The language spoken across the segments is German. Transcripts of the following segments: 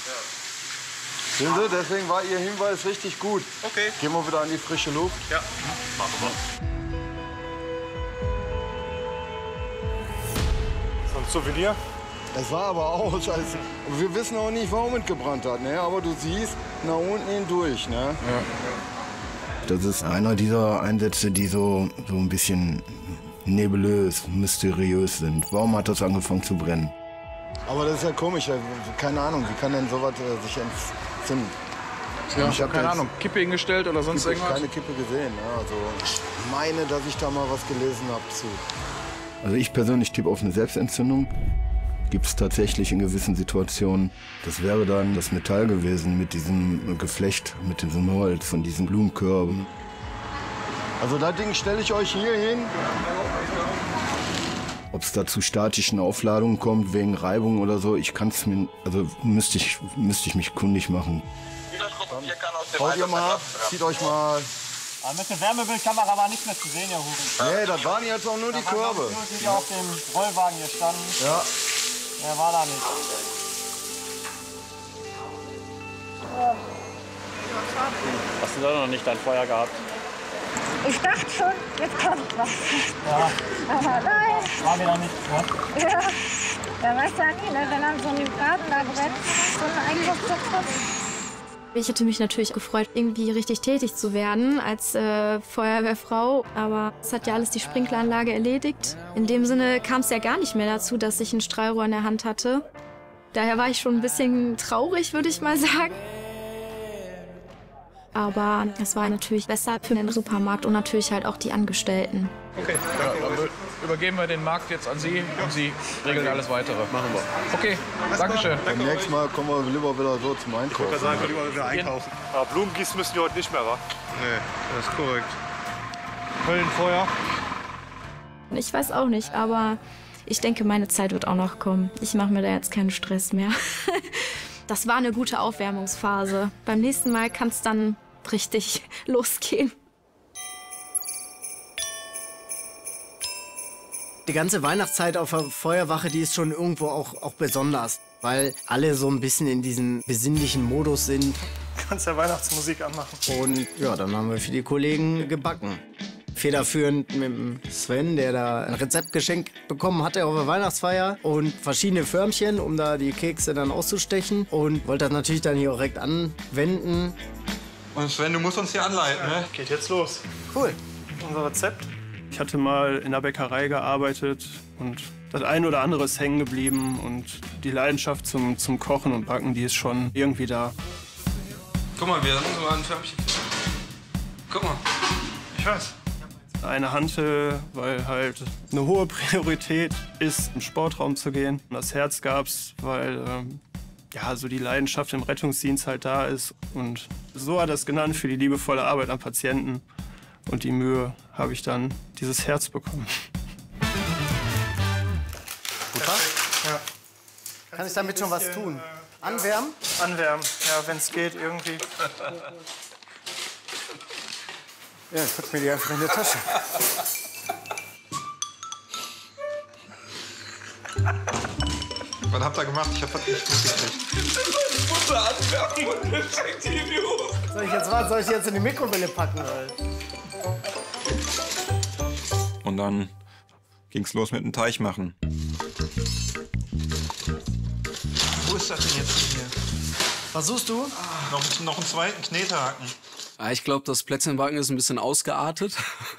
Sehen Sie, deswegen war Ihr Hinweis richtig gut. Okay. Gehen wir wieder an die frische Luft. Ja, machen wir. So ein Souvenir? Es war aber aus, als wir wissen auch nicht, warum es gebrannt hat. Ne? Aber du siehst, nach unten hindurch. Ne? Ja. Das ist einer dieser Einsätze, die so ein bisschen nebulös, mysteriös sind. Warum hat das angefangen zu brennen? Aber das ist ja komisch. Keine Ahnung, wie kann denn sowas sich entzünden? Ja, ich habe keine Ahnung, Kippe hingestellt oder sonst irgendwas? Keine Kippe gesehen. Ne? Also ich meine, dass ich da mal was gelesen habe zu. Also ich persönlich tippe auf eine Selbstentzündung. Gibt es tatsächlich in gewissen Situationen. Das wäre dann das Metall gewesen mit diesem Geflecht, mit diesem Holz und diesen Blumenkörben. Also das Ding stelle ich euch hier hin. Ob es da zu statischen Aufladungen kommt, wegen Reibung oder so, ich kann es mir, also müsste ich mich kundig machen. Haut ihr mal ab, zieht euch mal. Aber mit der Wärmebildkamera war nichts mehr zu sehen, Herr Hugen. Nee, das waren jetzt auch nur die Körbe. Nur die auf dem Rollwagen hier standen. Ja. Er war da nicht. Hast du da noch nicht dein Feuer gehabt? Ich dachte schon, jetzt kommt was. Ja, Aber nein. war wieder nichts, ne? Ja. Ja, weißt du ja nie, ne? Wenn dann so ein Garten da brennt, so ein Einkaufszentrum. Ich hätte mich natürlich gefreut, irgendwie richtig tätig zu werden als Feuerwehrfrau. Aber es hat ja alles die Sprinkleranlage erledigt. In dem Sinne kam es ja gar nicht mehr dazu, dass ich ein Strahlrohr in der Hand hatte. Daher war ich schon ein bisschen traurig, würde ich mal sagen. Aber es war natürlich besser für den Supermarkt und natürlich halt auch die Angestellten. Okay, ja, dann übergeben wir den Markt jetzt an Sie und Sie regeln alles Weitere. Machen wir. Okay, Dankeschön. Beim nächsten Mal kommen wir lieber wieder so zum Einkaufen. Ich würde sagen, wir lieber wieder einkaufen. Aber Blumen gießen müssen wir heute nicht mehr, wa? Nee, das ist korrekt. Höllenfeuer. Ich weiß auch nicht, aber ich denke, meine Zeit wird auch noch kommen. Ich mache mir da jetzt keinen Stress mehr. Das war eine gute Aufwärmungsphase. Beim nächsten Mal kann es dann richtig losgehen. Die ganze Weihnachtszeit auf der Feuerwache, die ist schon irgendwo auch besonders, weil alle so ein bisschen in diesem besinnlichen Modus sind. Du kannst ja Weihnachtsmusik anmachen. Und ja, dann haben wir für die Kollegen gebacken. Federführend mit dem Sven, der da ein Rezept geschenkt bekommen hatte auf der Weihnachtsfeier und verschiedene Förmchen, um da die Kekse dann auszustechen und wollte das natürlich dann hier auch direkt anwenden. Und Sven, du musst uns hier anleiten, ne? Geht jetzt los. Cool. Unser Rezept. Ich hatte mal in der Bäckerei gearbeitet und das eine oder andere ist hängen geblieben und die Leidenschaft zum Kochen und Backen, die ist schon irgendwie da. Guck mal, wir haben so ein Förmchen. Guck mal. Ich weiß. Eine Hantel, weil halt eine hohe Priorität ist, im Sportraum zu gehen. Das Herz gab's, weil ja, so die Leidenschaft im Rettungsdienst halt da ist. Und so hat er es genannt, für die liebevolle Arbeit am Patienten. Und die Mühe habe ich dann dieses Herz bekommen. Butter? Ja. Kann ich damit schon was tun? Anwärmen? Anwärmen, ja, wenn es geht, irgendwie. Ja, ich putz mir die einfach in die Tasche. Was habt ihr gemacht? Ich hab das nicht mitgekriegt. Butter anwerfen und dann fängt die in die Hose. Soll ich jetzt in die Mikrowelle packen? Und dann ging's los mit dem Teig machen. Wo ist das denn jetzt hier? Was suchst du? Noch einen zweiten Knetehaken. Ja, ich glaube, das Plätzchenbacken ist ein bisschen ausgeartet.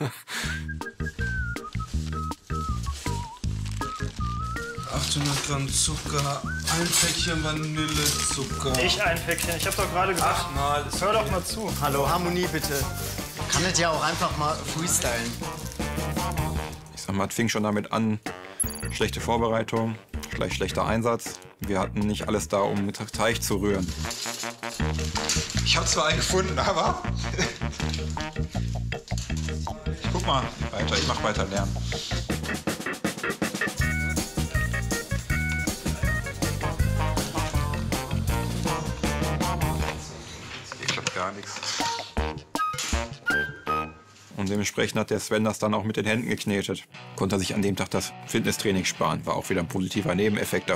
800 Gramm Zucker, ein Päckchen Vanillezucker. Nicht ein Päckchen, ich habe doch gerade gesagt. Hör doch mal zu. Hallo, Harmonie bitte. Kann das ja auch einfach mal freestylen. Ich sag mal, es fing schon damit an, schlechte Vorbereitung, gleich schlechter Einsatz. Wir hatten nicht alles da, um mit Teig zu rühren. Ich habe zwar einen gefunden, aber... Guck mal, ich mach weiter lernen. Ich glaub gar nichts. Und dementsprechend hat der Sven das dann auch mit den Händen geknetet. Konnte er sich an dem Tag das Fitnesstraining sparen. War auch wieder ein positiver Nebeneffekt